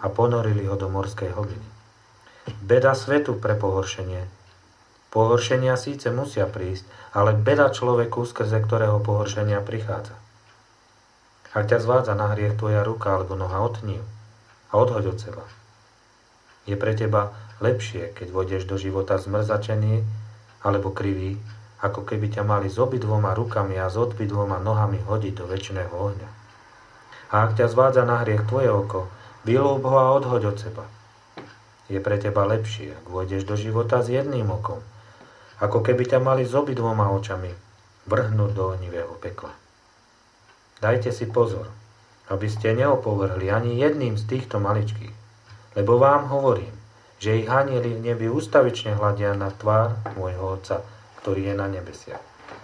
a ponorili ho do morskej hlbiny. Beda svetu pre pohoršenie. Pohoršenia síce musia prísť, ale beda človeku, skrze ktorého pohoršenia prichádza. Ak ťa zvádza na hriech tvoja ruka alebo noha, otni ju a odhoď od seba. Je pre teba lepšie, keď vôjdeš do života zmrzačený alebo krivý, ako keby ťa mali s obidvoma rukami a s obidvoma nohami hodiť do večného ohňa. A ak ťa zvádza na hriech tvoje oko, vylúb ho a odhoď od seba. Je pre teba lepšie, ak vôjdeš do života s jedným okom, ako keby ťa mali s obidvoma očami vrhnúť do ohnivého pekla. Dajte si pozor, aby ste neopovrhli ani jedným z týchto maličkých, lebo vám hovorím, že ich anjeli v nebi ustavične hľadia na tvár môjho Otca, ktorý je na nebesiach.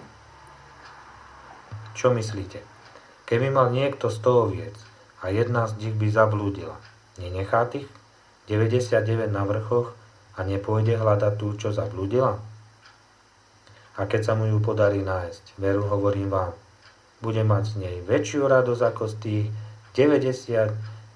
Čo myslíte? Keby mal niekto 100 oviec a jedna z nich by zablúdila, nenechá tých 99 na vrchoch a nepôjde hľadať tú, čo zablúdila? A keď sa mu ju podarí nájsť, veru hovorím vám, bude mať z nej väčšiu radosť ako z tých 99,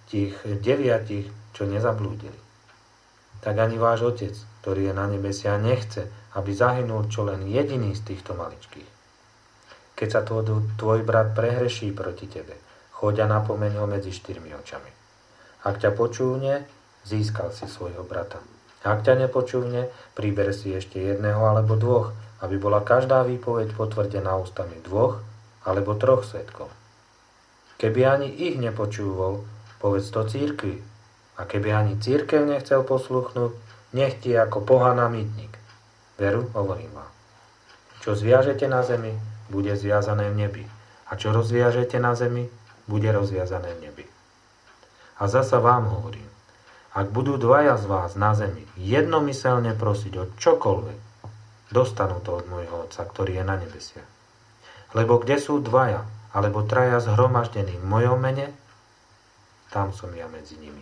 čo nezablúdili. Tak ani váš Otec, ktorý je na nebesia, nechce, aby zahynul čo len jediný z týchto maličkých. Keď sa tvoj brat prehreší proti tebe, choď a napomeň ho medzi 4 očami. Ak ťa počúvne, získal si svojho brata. Ak ťa nepočúvne, priber si ešte jedného alebo dvoch, aby bola každá výpoveď potvrdená ústami 2 alebo 3 svedkov. Keby ani ich nepočúval, povedz to cirkvi. A keby ani cirkev nechcel posluchnúť, nech ti ako pohaná mýtnik. Veru, hovorím vám. Čo zviažete na zemi, bude zviazané v nebi. A čo rozviažete na zemi, bude rozviazané v nebi. A zasa vám hovorím, ak budú 2 z vás na zemi jednomyselne prosiť o čokoľvek, dostanú to od môjho Otca, ktorý je na nebesiach. Lebo kde sú 2 alebo 3 zhromaždení v mojom mene, tam som ja medzi nimi.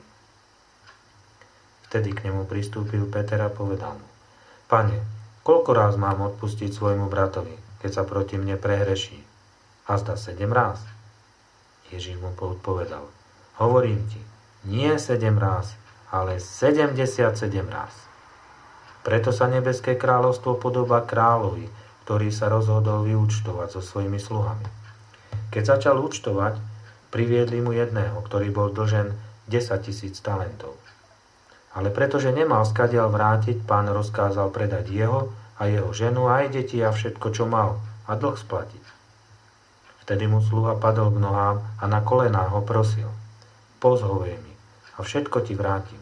Vtedy k nemu pristúpil Peter a povedal mu, Pane, koľko ráz mám odpustiť svojmu bratovi, keď sa proti mne prehreší? A zdá 7 ráz. Ježiš mu odpovedal, hovorím ti, nie 7 ráz, ale 77 ráz. Preto sa nebeské kráľovstvo podobá kráľovi, ktorý sa rozhodol vyúčtovať so svojimi sluhami. Keď začal účtovať, priviedli mu jedného, ktorý bol dlžen 10 000 talentov. Ale pretože nemal skadiaľ vrátiť, pán rozkázal predať jeho a jeho ženu, aj deti a všetko, čo mal, a dlh splatiť. Vtedy mu sluha padol k nohám a na kolená ho prosil, pozhovej mi a všetko ti vrátim.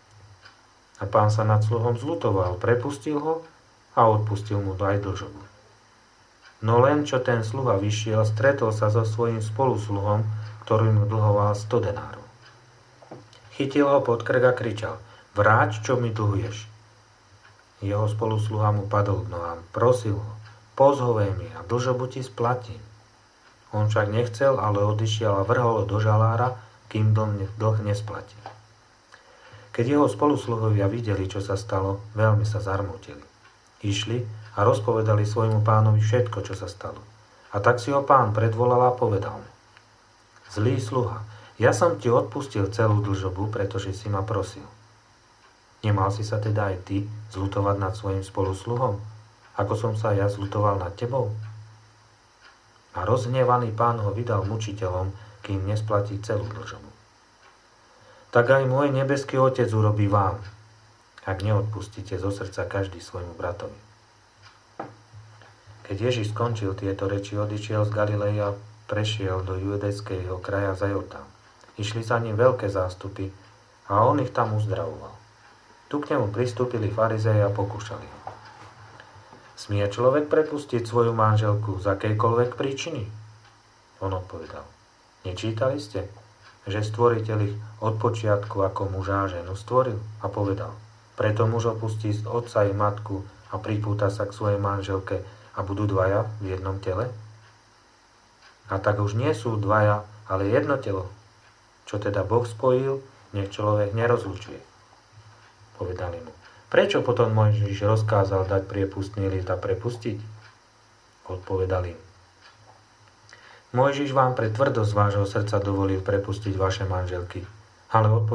A pán sa nad sluhom zľutoval, prepustil ho a odpustil mu aj dlžobu. No len čo ten sluha vyšiel, stretol sa so svojím spolusluhom, ktorý mu dlhoval 100 denárov. Chytil ho pod krk a kričal, vráť, čo mi dlhuješ. Jeho spolusluha mu padol k nohám, prosil ho, pozhovej mi a dlžobu ti splatím. On však nechcel, ale odišiel a vrhol ho do žalára, kým dlh nesplatil. Keď jeho spolusluhovia videli, čo sa stalo, veľmi sa zarmútili. Išli a rozpovedali svojmu pánovi všetko, čo sa stalo. A tak si ho pán predvolal a povedal mu, zlý sluha, ja som ti odpustil celú dlžobu, pretože si ma prosil. Nemal si sa teda aj ty zľutovať nad svojim spolusluhom, ako som sa ja zľutoval nad tebou? A rozhnevaný pán ho vydal mučiteľom, kým nesplatí celú dlžobu. Tak aj môj nebeský Otec urobí vám, ak neodpustíte zo srdca každý svojmu bratovi. Keď Ježiš skončil tieto reči, odišiel z Galilei a prešiel do judejského kraja za Jordán. Išli za ním veľké zástupy a on ich tam uzdravoval. Tu k nemu pristúpili farizei a pokúšali ho. Smie človek prepustiť svoju manželku z akejkoľvek príčiny? On odpovedal, nečítali ste, že stvoriteľ ich od počiatku ako muža a ženu stvoril a povedal, preto muž opustí otca i matku a pripúta sa k svojej manželke a budú 2 v jednom tele? A tak už nie sú 2, ale jedno telo. Čo teda Boh spojil, nech človek nerozlučuje. Povedali mu, prečo potom Mojžiš rozkázal dať priepustný list a prepustiť? Odpovedali, Mojžiš vám pre tvrdosť vášho srdca dovolil prepustiť vaše manželky, ale